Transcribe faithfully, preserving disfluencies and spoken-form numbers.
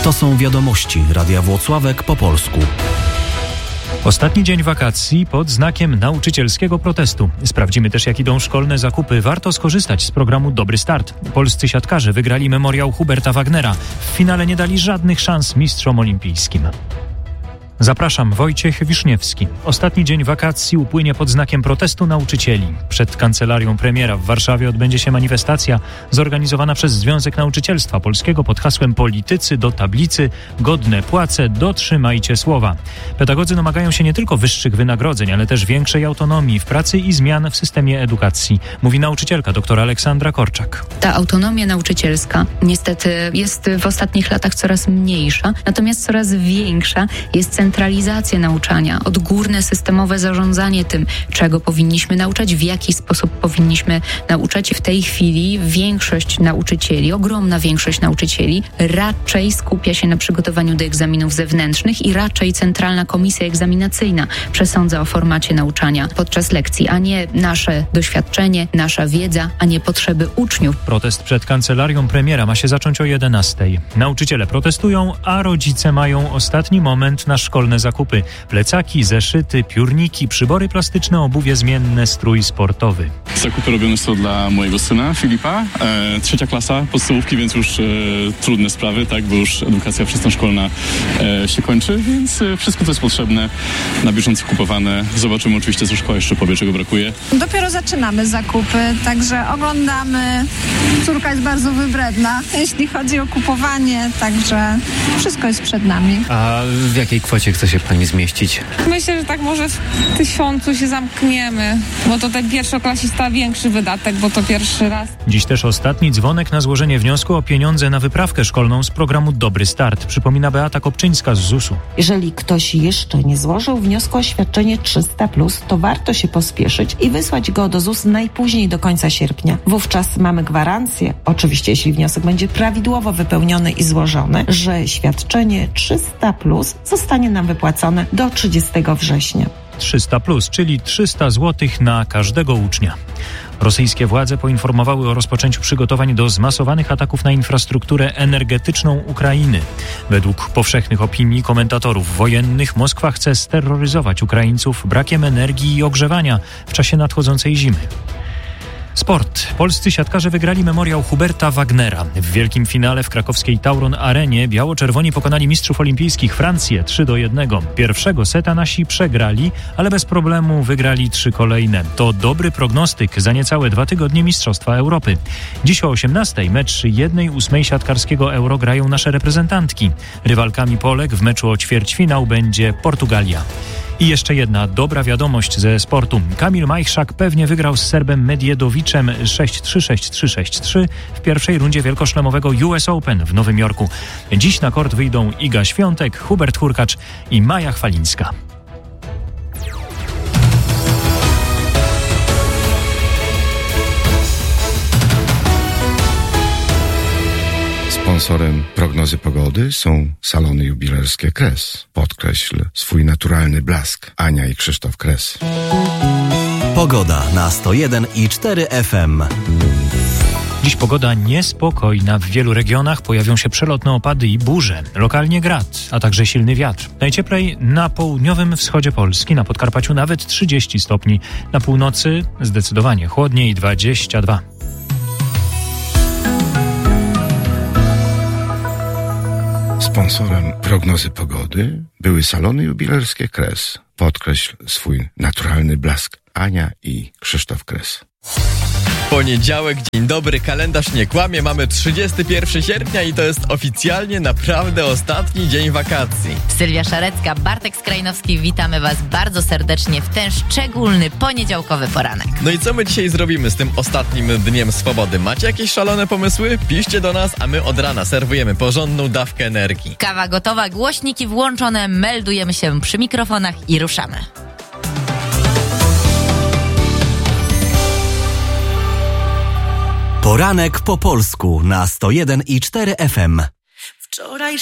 To są wiadomości Radia Włocławek po polsku. Ostatni dzień wakacji pod znakiem nauczycielskiego protestu. Sprawdzimy też, jak idą szkolne zakupy. Warto skorzystać z programu Dobry Start. Polscy siatkarze wygrali memoriał Huberta Wagnera. W finale nie dali żadnych szans mistrzom olimpijskim. Zapraszam, Wojciech Wiszniewski. Ostatni dzień wakacji upłynie pod znakiem protestu nauczycieli. Przed kancelarią premiera w Warszawie odbędzie się manifestacja zorganizowana przez Związek Nauczycielstwa Polskiego pod hasłem Politycy do tablicy, godne płace, dotrzymajcie słowa. Pedagodzy domagają się nie tylko wyższych wynagrodzeń, ale też większej autonomii w pracy i zmian w systemie edukacji, mówi nauczycielka dr Aleksandra Korczak. Ta autonomia nauczycielska niestety jest w ostatnich latach coraz mniejsza, natomiast coraz większa jest centralna centralizacja nauczania, odgórne systemowe zarządzanie tym, czego powinniśmy nauczać, w jaki sposób powinniśmy nauczać. W tej chwili większość nauczycieli, ogromna większość nauczycieli raczej skupia się na przygotowaniu do egzaminów zewnętrznych i raczej Centralna Komisja Egzaminacyjna przesądza o formacie nauczania podczas lekcji, a nie nasze doświadczenie, nasza wiedza, a nie potrzeby uczniów. Protest przed kancelarią premiera ma się zacząć o jedenastej. Nauczyciele protestują, a rodzice mają ostatni moment na szkolne zakupy. Plecaki, zeszyty, piórniki, przybory plastyczne, obuwie zmienne, strój sportowy. Zakupy robione są dla mojego syna Filipa. E, trzecia klasa podstawówki, więc już e, trudne sprawy, tak, bo już edukacja wczesnoszkolna e, się kończy, więc e, wszystko, co jest potrzebne, na bieżąco kupowane. Zobaczymy oczywiście, co szkoła jeszcze powie, czego brakuje. Dopiero zaczynamy zakupy, także oglądamy. Córka jest bardzo wybredna, jeśli chodzi o kupowanie, także wszystko jest przed nami. A w jakiej kwocie chce się pani zmieścić? Myślę, że tak może w tysiącu się zamkniemy, bo to ten pierwszoklasista większy wydatek, bo to pierwszy raz. Dziś też ostatni dzwonek na złożenie wniosku o pieniądze na wyprawkę szkolną z programu Dobry Start, przypomina Beata Kopczyńska z zusu. Jeżeli ktoś jeszcze nie złożył wniosku o świadczenie trzysta plus, to warto się pospieszyć i wysłać go do zusu najpóźniej do końca sierpnia. Wówczas mamy gwarancję, oczywiście jeśli wniosek będzie prawidłowo wypełniony i złożony, że świadczenie trzysta plus zostanie nam wypłacone do trzydziestego września. trzysta plus, czyli trzysta złotych na każdego ucznia. Rosyjskie władze poinformowały o rozpoczęciu przygotowań do zmasowanych ataków na infrastrukturę energetyczną Ukrainy. Według powszechnych opinii komentatorów wojennych Moskwa chce steroryzować Ukraińców brakiem energii i ogrzewania w czasie nadchodzącej zimy. Sport. Polscy siatkarze wygrali memoriał Huberta Wagnera. W wielkim finale w krakowskiej Tauron Arenie biało-czerwoni pokonali mistrzów olimpijskich Francję trzy do jednego. Pierwszego seta nasi przegrali, ale bez problemu wygrali trzy kolejne. To dobry prognostyk za niecałe dwa tygodnie Mistrzostwa Europy. Dziś o osiemnastej mecz jednej ósmej siatkarskiego Euro grają nasze reprezentantki. Rywalkami Polek w meczu o ćwierćfinał będzie Portugalia. I jeszcze jedna dobra wiadomość ze sportu. Kamil Majchrzak pewnie wygrał z Serbem Medjedoviczem sześć trzy, sześć trzy, sześć trzy w pierwszej rundzie wielkoszlemowego U S Open w Nowym Jorku. Dziś na kort wyjdą Iga Świątek, Hubert Hurkacz i Maja Chwalińska. Sponsorem prognozy pogody są salony jubilerskie Kres. Podkreśl swój naturalny blask. Ania i Krzysztof Kres. Pogoda na sto jeden i cztery F M. Dziś pogoda niespokojna. W wielu regionach pojawią się przelotne opady i burze. Lokalnie grad, a także silny wiatr. Najcieplej na południowym wschodzie Polski, na Podkarpaciu nawet trzydzieści stopni. Na północy zdecydowanie chłodniej, dwadzieścia dwa. Sponsorem prognozy pogody były salony jubilerskie Kres. Podkreśl swój naturalny blask. Ania i Krzysztof Kres. Poniedziałek, dzień dobry, kalendarz nie kłamie, mamy trzydziestego pierwszego sierpnia i to jest oficjalnie naprawdę ostatni dzień wakacji. Sylwia Szarecka, Bartek Skrajnowski, witamy Was bardzo serdecznie w ten szczególny poniedziałkowy poranek. No i co my dzisiaj zrobimy z tym ostatnim dniem swobody? Macie jakieś szalone pomysły? Piszcie do nas, a my od rana serwujemy porządną dawkę energii. Kawa gotowa, głośniki włączone, meldujemy się przy mikrofonach i ruszamy. Poranek po polsku na sto jeden i cztery F M. Wczoraj